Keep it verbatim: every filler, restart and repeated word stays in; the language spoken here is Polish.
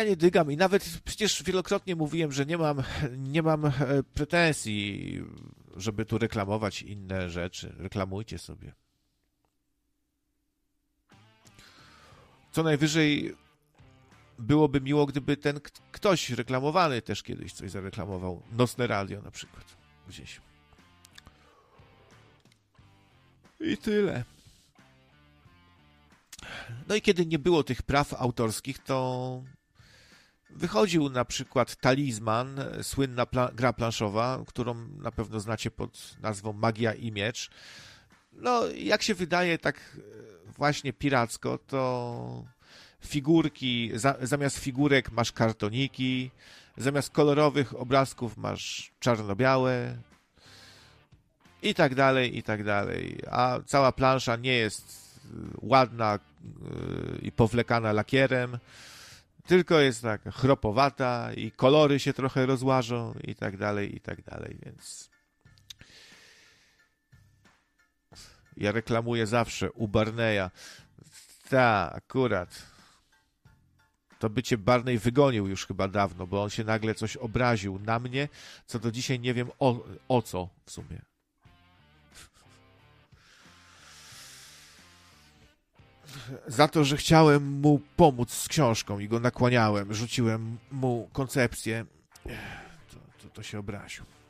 nie dygam i nawet przecież wielokrotnie mówiłem, że nie mam, nie mam pretensji, żeby tu reklamować inne rzeczy. Reklamujcie sobie. Co najwyżej byłoby miło, gdyby ten ktoś reklamowany też kiedyś coś zareklamował. Nocne radio na przykład. Gdzieś. I tyle. No i kiedy nie było tych praw autorskich, to wychodził na przykład Talizman, słynna pla- gra planszowa, którą na pewno znacie pod nazwą Magia i Miecz. No, jak się wydaje, tak właśnie piracko, to figurki, za, zamiast figurek masz kartoniki, zamiast kolorowych obrazków masz czarno-białe i tak dalej, i tak dalej. A cała plansza nie jest ładna i powlekana lakierem, tylko jest tak chropowata i kolory się trochę rozłażą i tak dalej, i tak dalej, więc ja reklamuję zawsze u Barneya. Ta, akurat. To by cię Barney wygonił już chyba dawno, bo on się nagle coś obraził na mnie, co do dzisiaj nie wiem o, o co w sumie. Za to, że chciałem mu pomóc z książką i go nakłaniałem, rzuciłem mu koncepcję, to, to, to się obraził.